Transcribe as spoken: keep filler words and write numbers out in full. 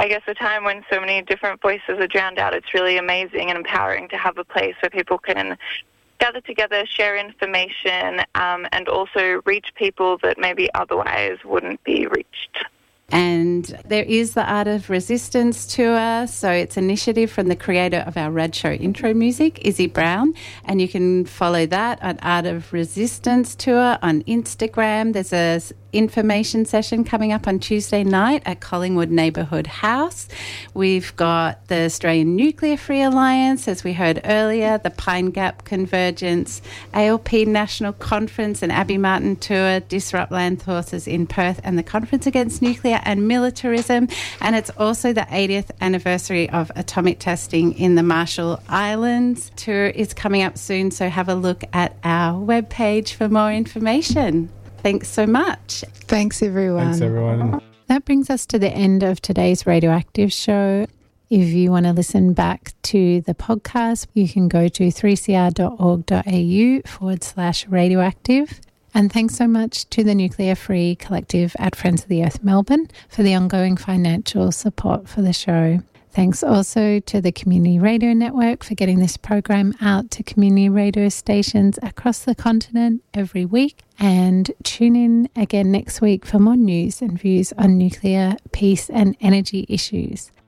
I guess, a time when so many different voices are drowned out, it's really amazing and empowering to have a place where people can gather together, share information, um, and also reach people that maybe otherwise wouldn't be reached. And there is the Art of Resistance tour. So it's an initiative from the creator of our Rad Show intro music, Izzy Brown. And you can follow that at Art of Resistance tour on Instagram. There's a information session coming up on Tuesday night at Collingwood Neighbourhood House. We've got the Australian Nuclear Free Alliance, as we heard earlier, the Pine Gap Convergence, A L P National Conference and Abby Martin Tour, Disrupt Land Forces in Perth, and the Conference Against Nuclear and Militarism. And it's also the eightieth anniversary of atomic testing in the Marshall Islands. Tour is coming up soon, so have a look at our webpage for more information. Thanks so much. Thanks, everyone. Thanks, everyone. That brings us to the end of today's Radioactive show. If you want to listen back to the podcast, you can go to three c r dot org dot a u forward slash radioactive. And thanks so much to the Nuclear Free Collective at Friends of the Earth Melbourne for the ongoing financial support for the show. Thanks also to the Community Radio Network for getting this program out to community radio stations across the continent every week. And tune in again next week for more news and views on nuclear, peace and energy issues.